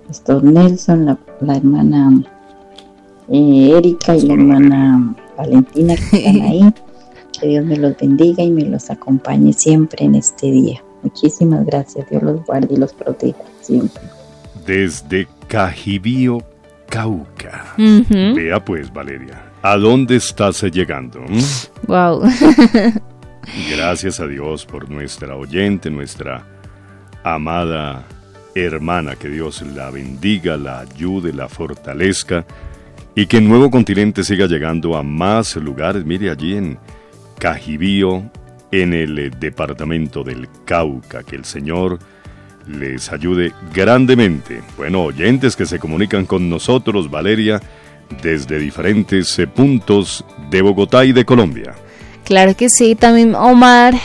Pastor Nelson, la hermana Erika y la hermana Valentina que están ahí. Que Dios me los bendiga y me los acompañe siempre en este día. Muchísimas gracias. Dios los guarde y los proteja siempre. Desde Cajibío, Cauca. Uh-huh. Vea pues, Valeria, ¿a dónde estás llegando? Wow. Gracias a Dios por nuestra oyente, nuestra amada hermana. Que Dios la bendiga, la ayude, la fortalezca y que el Nuevo Continente siga llegando a más lugares. Mire, allí en Cajibío, en el departamento del Cauca, que el Señor les ayude grandemente. Bueno, oyentes que se comunican con nosotros, Valeria, desde diferentes puntos de Bogotá y de Colombia. Claro que sí, también Omar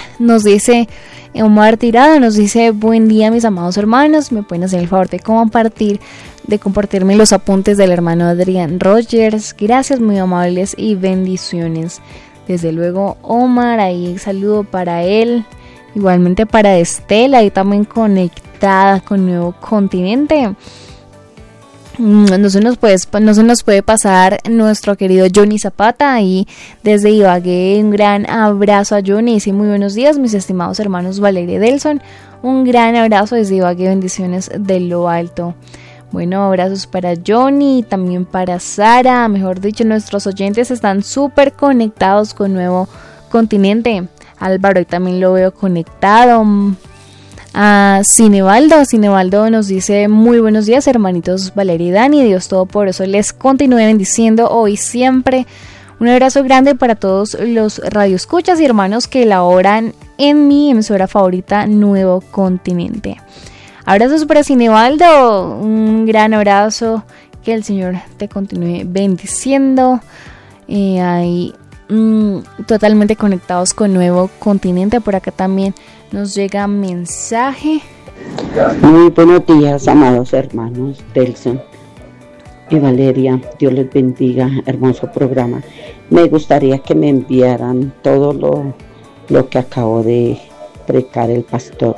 Tirado nos dice: buen día, mis amados hermanos, me pueden hacer el favor de compartirme los apuntes del hermano Adrián Rogers. Gracias, muy amables y bendiciones. Desde luego, Omar, ahí saludo para él. Igualmente para Estela, ahí también conectada con Nuevo Continente. No se nos puede pasar nuestro querido Johnny Zapata, ahí desde Ibagué. Un gran abrazo a Johnny. Dice: muy buenos días, mis estimados hermanos Valeria y Delson. Un gran abrazo desde Ibagué, bendiciones de lo alto. Bueno, abrazos para Johnny, también para Sara. Mejor dicho, nuestros oyentes están súper conectados con Nuevo Continente. Álvaro, y también lo veo conectado. A Cinebaldo nos dice: muy buenos días, hermanitos Valeria y Dani. Dios Todopoderoso les continúe bendiciendo hoy y siempre. Un abrazo grande para todos los radioescuchas y hermanos que laboran en mi emisora favorita, Nuevo Continente. Abrazos para Cinebaldo, un gran abrazo, que el Señor te continúe bendiciendo. Ahí totalmente conectados con Nuevo Continente. Por acá también nos llega mensaje. Muy buenos días, amados hermanos Delson y Valeria. Dios les bendiga, hermoso programa. Me gustaría que me enviaran todo lo que acabó de predicar el pastor.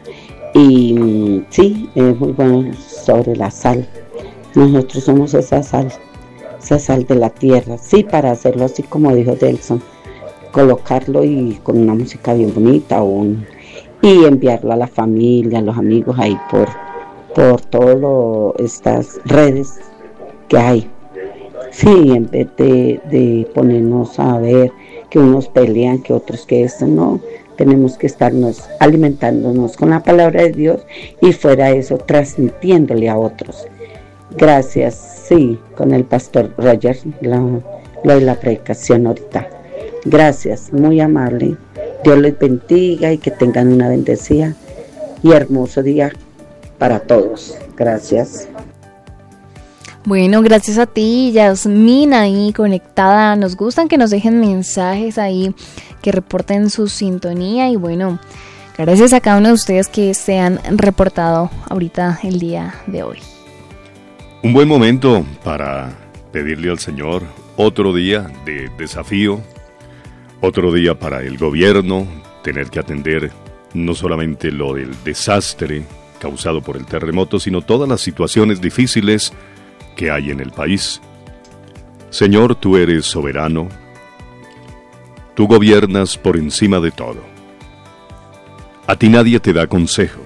Y sí, es muy bueno sobre la sal. Nosotros somos esa sal de la tierra. Sí, para hacerlo así como dijo Delson, colocarlo y con una música bien bonita y enviarlo a la familia, a los amigos ahí por todas estas redes que hay. Sí, en vez de ponernos a ver que unos pelean, que otros que esto, no. Tenemos que estarnos alimentándonos con la palabra de Dios y fuera de eso transmitiéndole a otros. Gracias, sí, con el pastor Rogers, lo de la predicación ahorita. Gracias, muy amable. Dios les bendiga y que tengan una bendecida y hermoso día para todos. Gracias. Bueno, gracias a ti, Yasmín, ahí conectada. Nos gustan que nos dejen mensajes ahí, que reporten su sintonía. Y bueno, gracias a cada uno de ustedes que se han reportado ahorita el día de hoy. Un buen momento para pedirle al Señor otro día de desafío, otro día para el gobierno, tener que atender no solamente lo del desastre causado por el terremoto, sino todas las situaciones difíciles que hay en el país. Señor, tú eres soberano, tú gobiernas por encima de todo. A ti nadie te da consejo,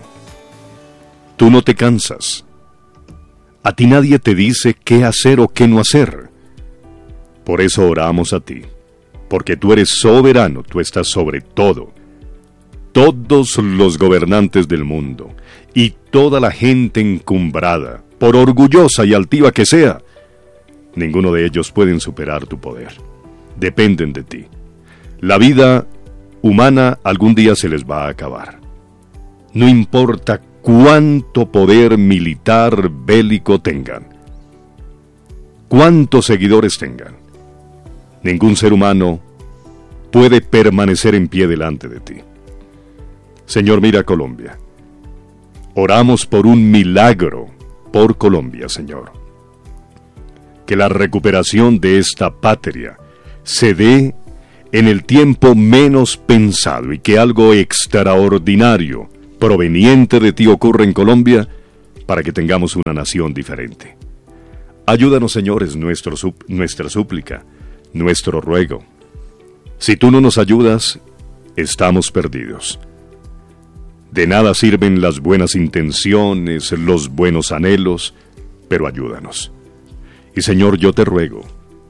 tú no te cansas, a ti nadie te dice qué hacer o qué no hacer. Por eso oramos a ti, porque tú eres soberano, tú estás sobre todo. Todos los gobernantes del mundo y toda la gente encumbrada, por orgullosa y altiva que sea, ninguno de ellos pueden superar tu poder. Dependen de ti. La vida humana algún día se les va a acabar. No importa cuánto poder militar bélico tengan, cuántos seguidores tengan, ningún ser humano puede permanecer en pie delante de ti. Señor, mira Colombia. Oramos por un milagro por Colombia, Señor. Que la recuperación de esta patria se dé en el tiempo menos pensado y que algo extraordinario proveniente de ti ocurra en Colombia para que tengamos una nación diferente. Ayúdanos, Señor, es nuestra súplica, nuestro ruego. Si tú no nos ayudas, estamos perdidos. De nada sirven las buenas intenciones, los buenos anhelos, pero ayúdanos. Y Señor, yo te ruego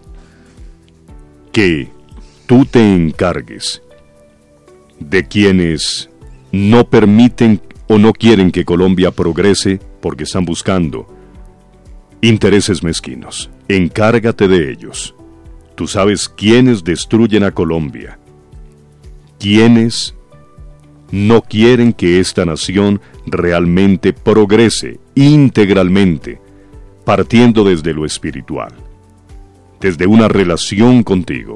que tú te encargues de quienes no permiten o no quieren que Colombia progrese porque están buscando intereses mezquinos. Encárgate de ellos. Tú sabes quiénes destruyen a Colombia, quiénes no quieren que esta nación realmente progrese integralmente, partiendo desde lo espiritual, desde una relación contigo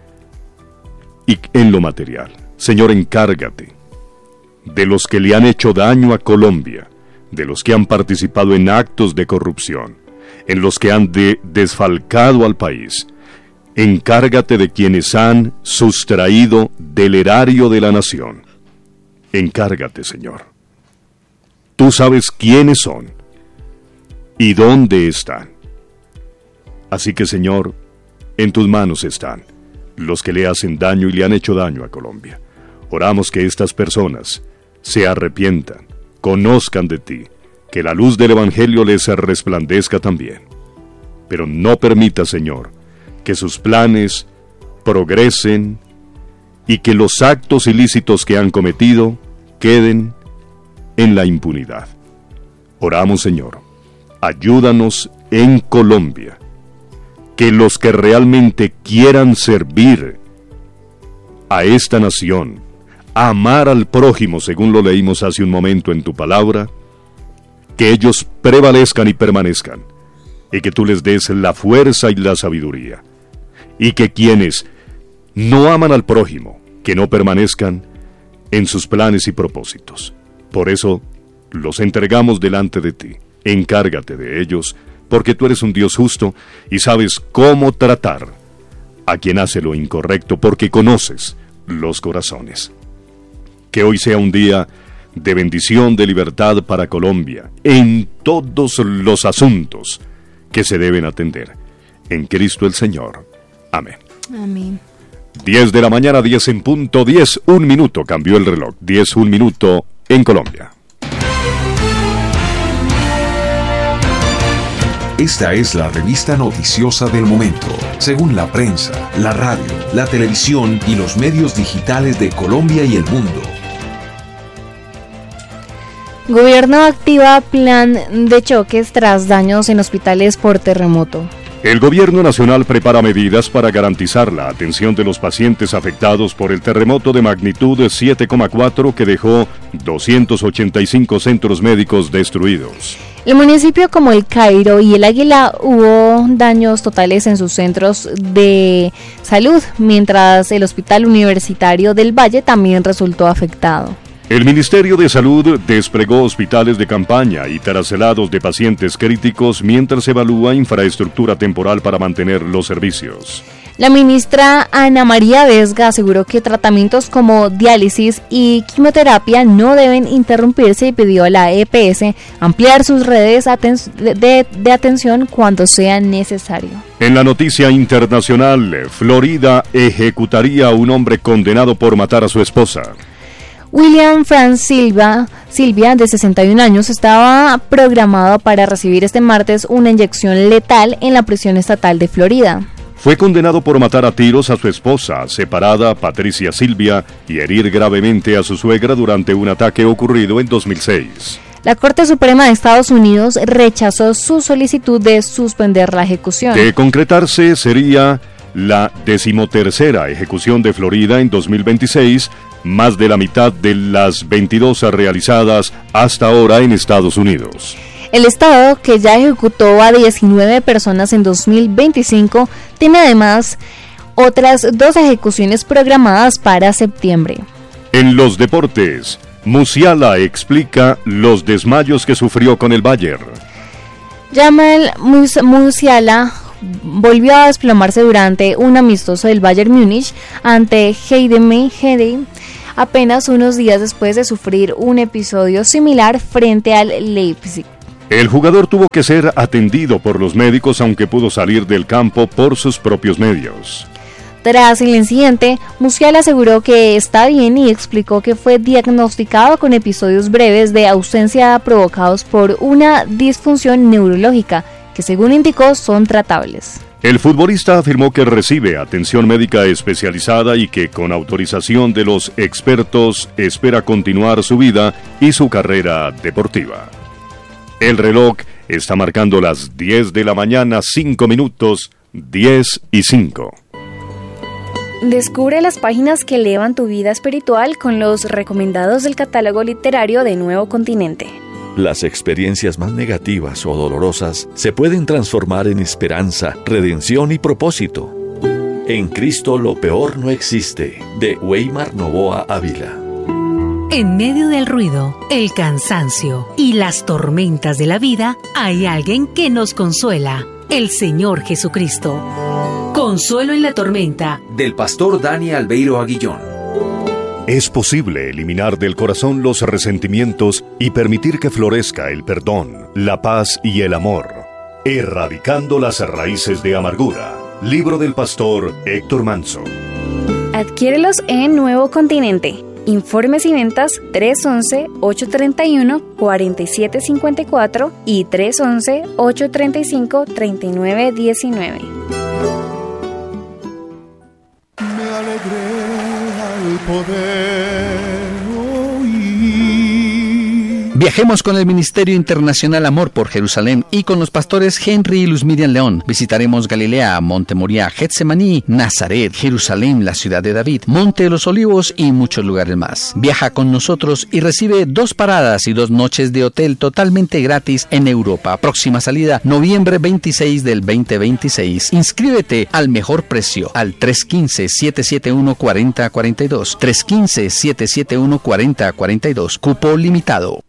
y en lo material. Señor, encárgate de los que le han hecho daño a Colombia, de los que han participado en actos de corrupción, en los que han desfalcado al país. Encárgate de quienes han sustraído del erario de la nación. Encárgate, Señor. Tú sabes quiénes son y dónde están. Así que, Señor, en tus manos están los que le hacen daño y le han hecho daño a Colombia. Oramos que estas personas se arrepientan, conozcan de ti, que la luz del Evangelio les resplandezca también. Pero no permita, Señor, que sus planes progresen y que los actos ilícitos que han cometido queden en la impunidad. Oramos, Señor, ayúdanos en Colombia, que los que realmente quieran servir a esta nación, amar al prójimo, según lo leímos hace un momento en tu palabra, que ellos prevalezcan y permanezcan, y que tú les des la fuerza y la sabiduría, y que quienes no aman al prójimo, que no permanezcan en sus planes y propósitos. Por eso los entregamos delante de ti. Encárgate de ellos, porque tú eres un Dios justo y sabes cómo tratar a quien hace lo incorrecto, porque conoces los corazones. Que hoy sea un día de bendición, de libertad para Colombia, en todos los asuntos que se deben atender. En Cristo el Señor. Amén. Amén. 10 de la mañana, 10 en punto, 10, 1 minuto, cambió el reloj, 10, 1 minuto en Colombia. Esta es la revista noticiosa del momento, según la prensa, la radio, la televisión y los medios digitales de Colombia y el mundo. Gobierno activa plan de choques tras daños en hospitales por terremoto. El Gobierno Nacional prepara medidas para garantizar la atención de los pacientes afectados por el terremoto de magnitud 7,4 que dejó 285 centros médicos destruidos. El municipio como El Cairo y El Águila hubo daños totales en sus centros de salud, mientras el Hospital Universitario del Valle también resultó afectado. El Ministerio de Salud desplegó hospitales de campaña y traselados de pacientes críticos mientras evalúa infraestructura temporal para mantener los servicios. La ministra Ana María Vesga aseguró que tratamientos como diálisis y quimioterapia no deben interrumpirse y pidió a la EPS ampliar sus redes de atención cuando sea necesario. En la noticia internacional, Florida ejecutaría a un hombre condenado por matar a su esposa. William Franz Silvia, de 61 años, estaba programado para recibir este martes una inyección letal en la prisión estatal de Florida. Fue condenado por matar a tiros a su esposa, separada, Patricia Silvia, y herir gravemente a su suegra durante un ataque ocurrido en 2006. La Corte Suprema de Estados Unidos rechazó su solicitud de suspender la ejecución. De concretarse, sería la 13ª ejecución de Florida en 2026, más de la mitad de las 22 realizadas hasta ahora en Estados Unidos. El estado, que ya ejecutó a 19 personas en 2025, tiene además otras 2 ejecuciones programadas para septiembre. En los deportes, Musiala explica los desmayos que sufrió con el Bayern. Jamal Musiala volvió a desplomarse durante un amistoso del Bayern Múnich ante Heidenheim, apenas unos días después de sufrir un episodio similar frente al Leipzig. El jugador tuvo que ser atendido por los médicos, aunque pudo salir del campo por sus propios medios. Tras el incidente, Musiala aseguró que está bien y explicó que fue diagnosticado con episodios breves de ausencia provocados por una disfunción neurológica, que según indicó son tratables. El futbolista afirmó que recibe atención médica especializada y que con autorización de los expertos espera continuar su vida y su carrera deportiva. El reloj está marcando las 10 de la mañana, 5 minutos, 10:05. Descubre las páginas que elevan tu vida espiritual con los recomendados del catálogo literario de Nuevo Continente. Las experiencias más negativas o dolorosas se pueden transformar en esperanza, redención y propósito. En Cristo lo peor no existe, de Weimar Novoa Ávila. En medio del ruido, el cansancio y las tormentas de la vida, hay alguien que nos consuela, el Señor Jesucristo. Consuelo en la tormenta, del pastor Dani Albeiro Aguillón. Es posible eliminar del corazón los resentimientos y permitir que florezca el perdón, la paz y el amor, erradicando las raíces de amargura. Libro del pastor Héctor Manso. Adquiérelos en Nuevo Continente. Informes y ventas 311-831-4754 y 311-835-3919. Me alegré al poder oír. Viajemos con el Ministerio Internacional Amor por Jerusalén y con los pastores Henry y Luz Miriam León. Visitaremos Galilea, Monte Moriah, Getsemaní, Nazaret, Jerusalén, la ciudad de David, Monte de los Olivos y muchos lugares más. Viaja con nosotros y recibe 2 paradas y 2 noches de hotel totalmente gratis en Europa. Próxima salida, noviembre 26 del 2026. Inscríbete al mejor precio al 315-771-4042. 315-771-4042. Cupo limitado.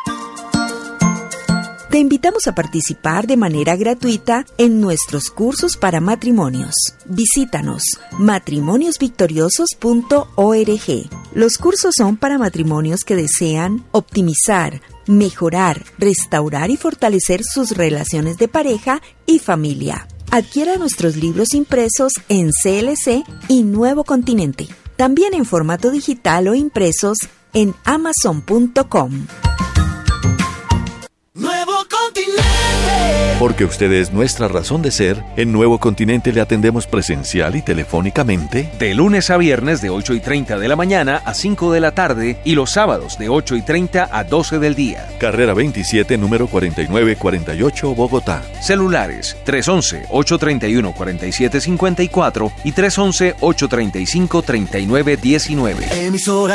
Te invitamos a participar de manera gratuita en nuestros cursos para matrimonios. Visítanos matrimoniosvictoriosos.org. Los cursos son para matrimonios que desean optimizar, mejorar, restaurar y fortalecer sus relaciones de pareja y familia. Adquiera nuestros libros impresos en CLC y Nuevo Continente. También en formato digital o impresos en Amazon.com. Nuevo Continente. Porque usted es nuestra razón de ser, en Nuevo Continente le atendemos presencial y telefónicamente. De lunes a viernes de 8:30 de la mañana a 5 de la tarde y los sábados de 8:30 a 12 del día. Carrera 27, número 4948, Bogotá. Celulares 311-831-4754 y 311-835-3919. Emisora